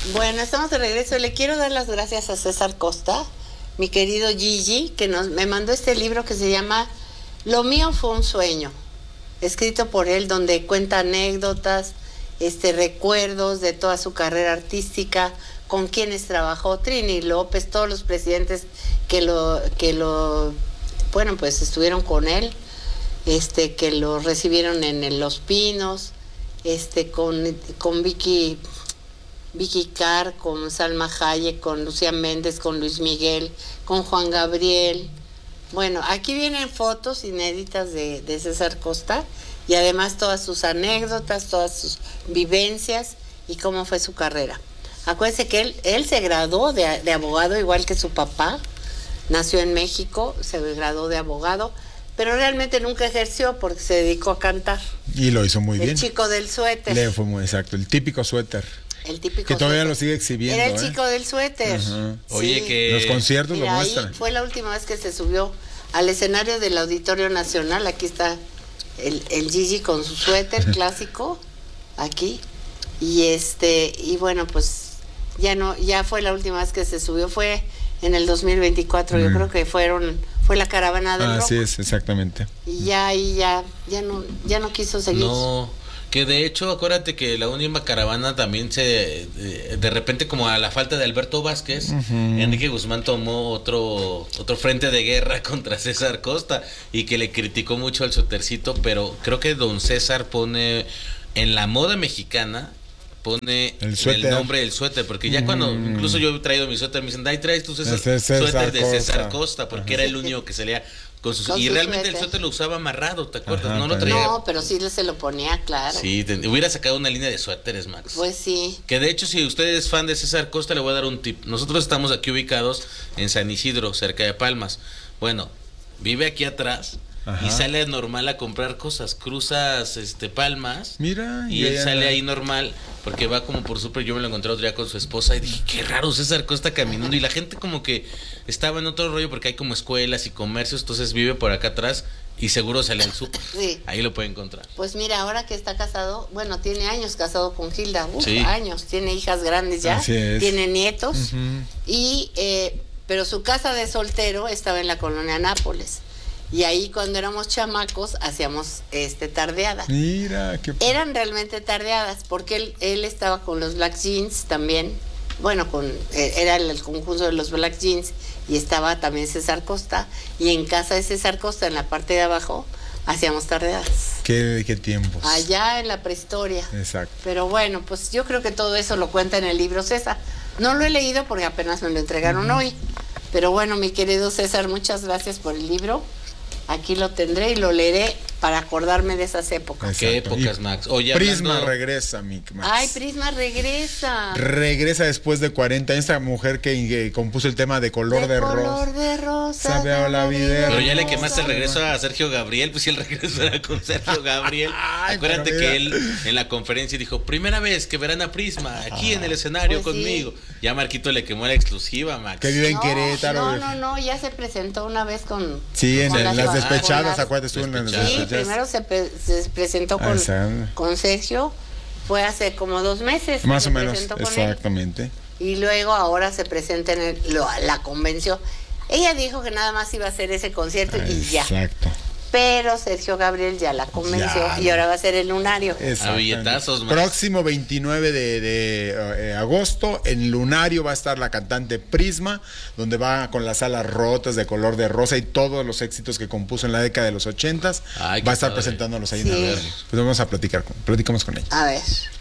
Bueno, estamos de regreso. Le quiero dar las gracias a César Costa, mi querido Gigi, que me mandó este libro que se llama Lo mío fue un sueño, escrito por él, donde cuenta anécdotas, recuerdos de toda su carrera artística, con quienes trabajó, Trini López, todos los presidentes bueno, pues estuvieron con él, que lo recibieron en Los Pinos, con Vicky Carr, con Salma Hayek, con Lucía Méndez, con Luis Miguel, con Juan Gabriel. Bueno, aquí vienen fotos inéditas de César Costa y además todas sus anécdotas, todas sus vivencias y cómo fue su carrera. Acuérdense que él se graduó de abogado, igual que su papá. Nació en México, se graduó de abogado, pero realmente nunca ejerció porque se dedicó a cantar. Y lo hizo muy bien. El chico del suéter. Le fue muy exacto, el típico suéter. El típico que todavía suéter. Lo sigue exhibiendo. Era el chico del suéter. Uh-huh. Sí. Oye, que los conciertos lo muestran. Ahí fue la última vez que se subió al escenario del Auditorio Nacional. Aquí está el Gigi con su suéter clásico, aquí. Y bueno, pues ya fue la última vez que se subió, fue en el 2024. Yo creo que fue la caravana del rock. Así es, exactamente. Y ya no quiso seguir. No, que de hecho, acuérdate que la última caravana también de repente, como a la falta de Alberto Vázquez, Enrique Guzmán tomó otro frente de guerra contra César Costa y que le criticó mucho al suétercito, pero creo que don César pone en la moda mexicana, pone el nombre del suéter, porque ya cuando incluso yo he traído mi suéter, me dicen, ahí traes tu suéter de César Costa, porque era el único que salía con sus... Y realmente suéter. El suéter lo usaba amarrado, ¿te acuerdas? Ajá, no lo traía. No, pero sí se lo ponía, claro. Sí, hubiera sacado una línea de suéteres, Max. Pues sí. Que de hecho, si usted es fan de César Costa, le voy a dar un tip. Nosotros estamos aquí ubicados en San Isidro, cerca de Palmas. Bueno, vive aquí atrás. Ajá. Y sale normal a comprar cosas, cruzas Palmas. Mira, y él sale ahí normal, porque va como por súper. Yo me lo encontré otro día con su esposa y dije, qué raro, César Costa caminando. Y la gente como que estaba en otro rollo porque hay como escuelas y comercios, entonces vive por acá atrás y seguro sale al súper. Sí. Ahí lo puede encontrar. Pues mira, ahora que está casado, bueno, tiene años casado con Gilda, sí. Años, tiene hijas grandes ya, tiene nietos, pero su casa de soltero estaba en la colonia Nápoles. Y ahí cuando éramos chamacos hacíamos tardeadas. Mira, eran realmente tardeadas porque él estaba con los Black Jeans también. Bueno, era el conjunto de los Black Jeans y estaba también César Costa. Y en casa de César Costa, en la parte de abajo, hacíamos tardeadas. ¿Qué tiempos? Allá en la prehistoria. Exacto. Pero bueno, pues yo creo que todo eso lo cuenta en el libro César. No lo he leído porque apenas me lo entregaron hoy. Pero bueno, mi querido César, muchas gracias por el libro. Aquí lo tendré y lo leeré para acordarme de esas épocas. Exacto. ¿Qué épocas, Max? Oye, Prisma regresa, Max. Ay, Prisma regresa. Regresa después de 40 años. Esta mujer que compuso el tema de Color de Rosa. Color de Rosa. Sabe a la vida. Pero ya le quemaste el regreso a Sergio Gabriel, pues si el regreso era con Sergio Gabriel. Acuérdate que él en la conferencia dijo, primera vez que verán a Prisma aquí en el escenario pues conmigo. Sí. Ya Marquito le quemó la exclusiva, Max. Que vive en Querétaro. No, ya se presentó una vez con... Sí, en las despechadas, acuérdate, estuvo en las despechadas. Sí, primero se presentó con Sergio, fue hace como 2 meses. Más o menos, exactamente. Y luego ahora se presenta en la convención. Ella dijo que nada más iba a hacer ese concierto y ya. Exacto. Pero Sergio Gabriel ya la convenció y ahora va a ser el Lunario. A billetazos, más. Próximo 29 de agosto, en Lunario va a estar la cantante Prisma, donde va con las alas rotas de Color de Rosa y todos los éxitos que compuso en la década de los 80s. Va a estar presentándolos ahí en la radio. Pues vamos a platicamos con ella. A ver.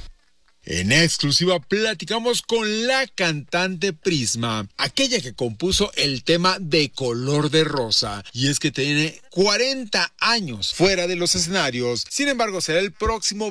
En exclusiva platicamos con la cantante Prisma, aquella que compuso el tema de Color de Rosa. Y es que tiene 40 años fuera de los escenarios. Sin embargo, será el próximo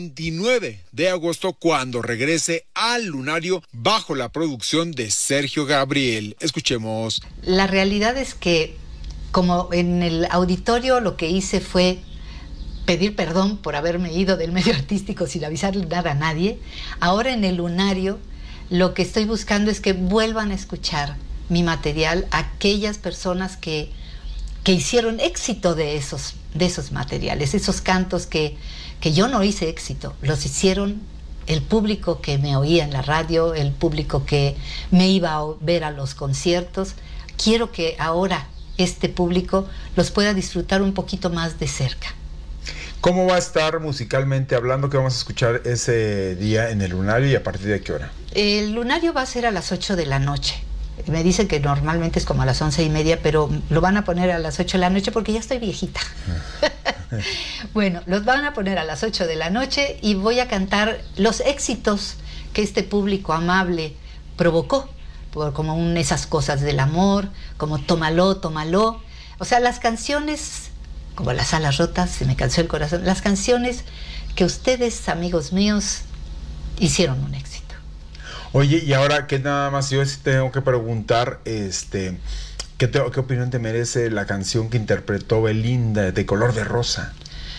29 de agosto cuando regrese al Lunario bajo la producción de Sergio Gabriel. Escuchemos. La realidad es que, como en el auditorio, lo que hice fue pedir perdón por haberme ido del medio artístico sin avisarle nada a nadie. Ahora en el Lunario lo que estoy buscando es que vuelvan a escuchar mi material aquellas personas que hicieron éxito de esos materiales, esos cantos que yo no hice éxito, los hicieron el público que me oía en la radio, el público que me iba a ver a los conciertos. Quiero que ahora este público los pueda disfrutar un poquito más de cerca. ¿Cómo va a estar musicalmente hablando? ¿Qué vamos a escuchar ese día en el Lunario y a partir de qué hora? El Lunario va a ser a las 8 de la noche. Me dicen que normalmente es como a las 11:30, pero lo van a poner a las 8 de la noche porque ya estoy viejita. Bueno, los van a poner a las 8 de la noche y voy a cantar los éxitos que este público amable provocó, como esas cosas del amor, como Tómalo, tómalo. O sea, las canciones, como Las alas rotas, Se me cansó el corazón, las canciones que ustedes, amigos míos, hicieron un éxito. Oye, y ahora que nada más yo tengo que preguntar, ¿qué opinión te merece la canción que interpretó Belinda, de Color de Rosa?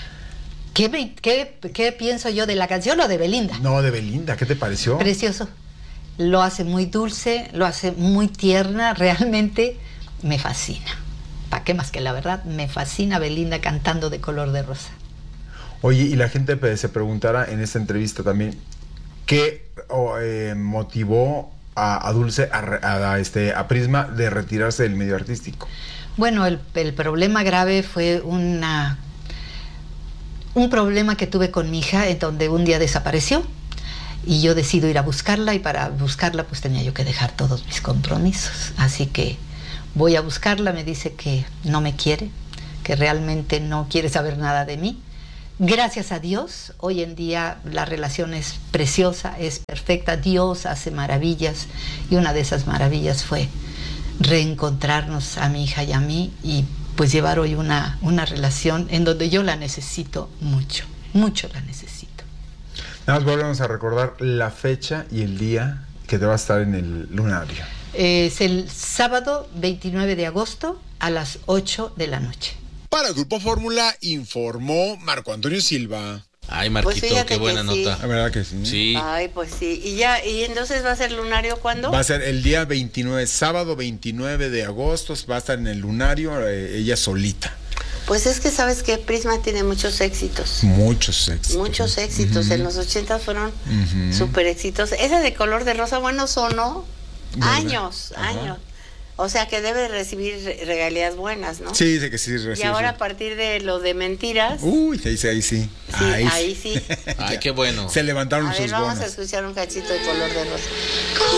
¿Qué pienso yo de la canción o de Belinda? No, de Belinda, ¿qué te pareció? Precioso. Lo hace muy dulce, lo hace muy tierna, realmente me fascina. ¿Para qué más que la verdad? Me fascina Belinda cantando de Color de Rosa. Oye, y la gente se preguntará en esta entrevista también, ¿qué motivó a Dulce, a Prisma, de retirarse del medio artístico? Bueno, el problema grave fue un problema que tuve con mi hija, en donde un día desapareció y yo decido ir a buscarla, y para buscarla pues tenía yo que dejar todos mis compromisos. Así que voy a buscarla, me dice que no me quiere, que realmente no quiere saber nada de mí. Gracias a Dios, hoy en día la relación es preciosa, es perfecta. Dios hace maravillas y una de esas maravillas fue reencontrarnos a mi hija y a mí, y pues llevar hoy una relación en donde yo la necesito mucho, mucho la necesito. Nada más volvemos a recordar la fecha y el día que te va a estar en el Lunario. Es el sábado 29 de agosto a las 8 de la noche. Para Grupo Fórmula informó Marco Antonio Silva. Ay, Marquito, Pues qué buena nota. La verdad que sí. Sí. Ay, pues sí. Y entonces va a ser Lunario, ¿cuándo? Va a ser el día 29, sábado 29 de agosto, va a estar en el Lunario, ella solita. Pues es que sabes que Prisma tiene muchos éxitos. Muchos éxitos. Muchos éxitos. Uh-huh. En los 80 fueron Uh-huh. súper éxitos. Ese de Color de Rosa, bueno, sonó ¿verdad? años. O sea que debe recibir regalías buenas, ¿no? Sí, dice que sí recibe. Y ahora a partir de lo de Mentiras. Uy, ahí sí. Ahí sí. Ay, qué bueno. Se levantaron A ver, sus vamos bonos. a escuchar un cachito de Color de Rosa.